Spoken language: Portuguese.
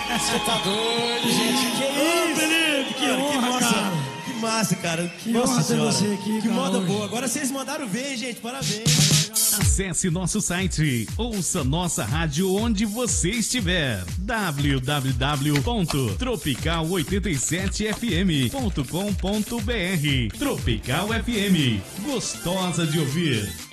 Você tá doido, gente? Que isso? Felipe, que honra, cara. Que massa, cara. Que honra ter você aqui, que cara, moda hoje. boa. Agora vocês mandaram ver, hein, gente? Parabéns. Acesse nosso site, ouça nossa rádio onde você estiver. www.tropical87fm.com.br. Tropical FM, gostosa de ouvir.